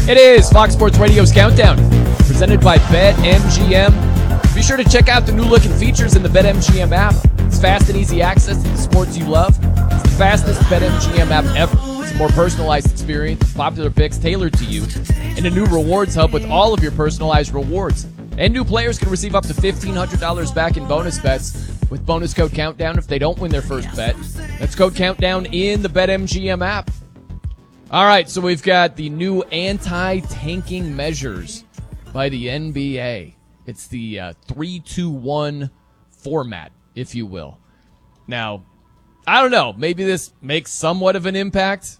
It is Fox Sports Radio's Countdown, presented by BetMGM. Be sure to check out the new look and features in the BetMGM app. It's fast and easy access to the sports you love. It's the fastest BetMGM app ever. It's a more personalized experience, popular picks tailored to you, and a new rewards hub with all of your personalized rewards. And new players can receive up to $1,500 back in bonus bets with bonus code Countdown if they don't win their first bet. That's code Countdown in the BetMGM app. All right, so we've got the new anti-tanking measures by the NBA. It's the 3-2-1 format, if you will. Now, I don't know. Maybe this makes somewhat of an impact.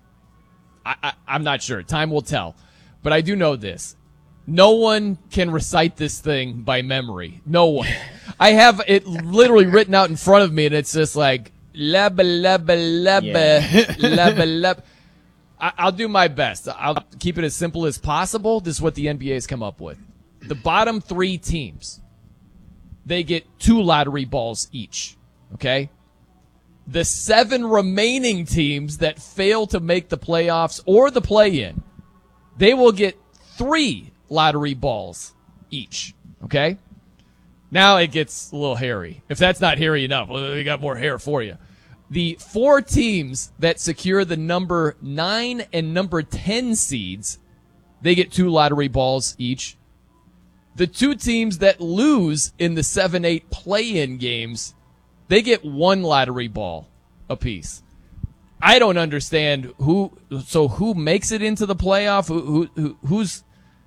I'm not sure. Time will tell. But I do know this. No one can recite this thing by memory. No one. I have it literally written out in front of me, and it's just like, labba, labba, labba, labba, labba. I'll do my best. I'll keep it as simple as possible. This is what the NBA has come up with. The bottom three teams, they get 2 lottery balls each, okay? The 7 remaining teams that fail to make the playoffs or the play-in, they will get 3 lottery balls each, okay? Now it gets a little hairy. If that's not hairy enough, we got more hair for you. The 4 teams that secure the number 9 and number 10 seeds, they get 2 lottery balls each. The 2 teams that lose in the 7-8 play-in games, they get 1 lottery ball apiece. I don't understand who makes it into the playoff, who's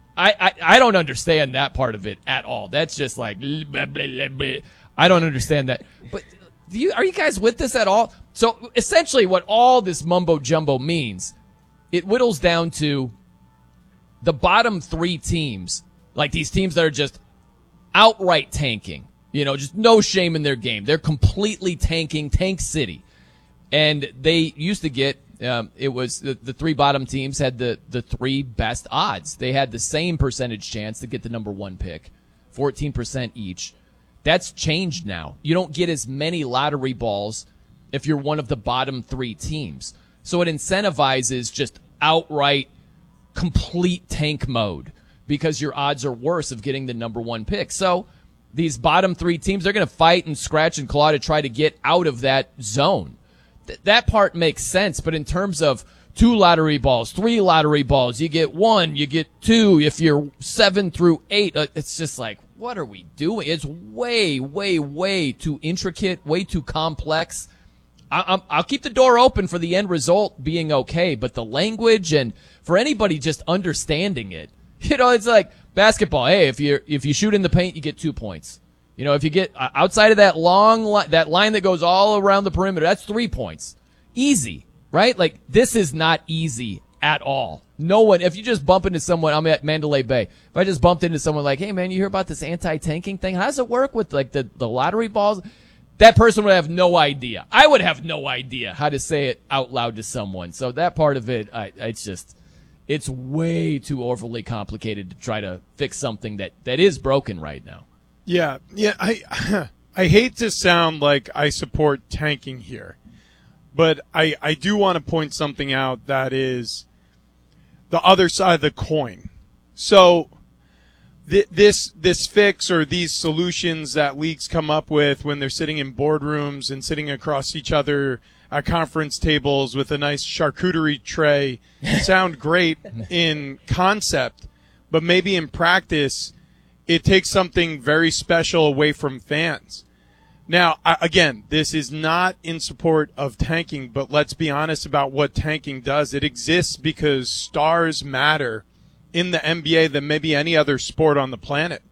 I don't understand that part of it at all. That's just like, blah, blah, blah, blah. I don't understand that. But are you guys with this at all? So essentially what all this mumbo jumbo means, it whittles down to the bottom 3 teams, like these teams that are just outright tanking, just no shame in their game. They're completely tanking, tank city. And they used to get, it was the 3 bottom teams had the 3 best odds. They had the same percentage chance to get the number 1 pick, 14% each. That's changed now. You don't get as many lottery balls if you're one of the bottom 3 teams. So it incentivizes just outright complete tank mode because your odds are worse of getting the number 1 pick. So these bottom 3 teams, they're going to fight and scratch and claw to try to get out of that zone. That part makes sense, but in terms of 2 lottery balls, 3 lottery balls, you get 1, you get 2 if you're 7 through 8. It's just like, what are we doing? It's way, way, way too intricate, way too complex. I'll keep the door open for the end result being okay, but the language and for anybody just understanding it, it's like basketball. Hey, if you shoot in the paint, you get 2 points. If you get outside of that that line that goes all around the perimeter, that's 3 points. Easy, right? Like, this is not easy at all. No one, if you just bump into someone, I'm at Mandalay Bay. If I just bumped into someone like, hey man, you hear about this anti-tanking thing? How does it work with like the lottery balls? That person would have no idea. I would have no idea how to say it out loud to someone. So that part of it, it's way too overly complicated to try to fix something that is broken right now. Yeah. I hate to sound like I support tanking here, but I do want to point something out that is the other side of the coin. So this fix or these solutions that leagues come up with when they're sitting in boardrooms and sitting across each other at conference tables with a nice charcuterie tray sound great in concept, but maybe in practice it takes something very special away from fans. Now, again, this is not in support of tanking, but let's be honest about what tanking does. It exists because stars matter in the NBA than maybe any other sport on the planet.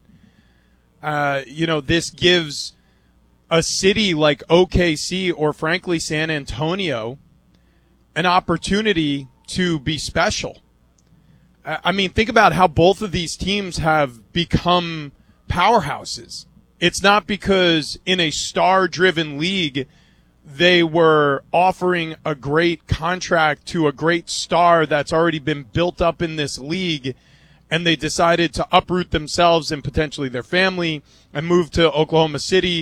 This gives a city like OKC or, frankly, San Antonio an opportunity to be special. I mean, think about how both of these teams have become powerhouses. It's not because in a star-driven league they were offering a great contract to a great star that's already been built up in this league, and they decided to uproot themselves and potentially their family and move to Oklahoma City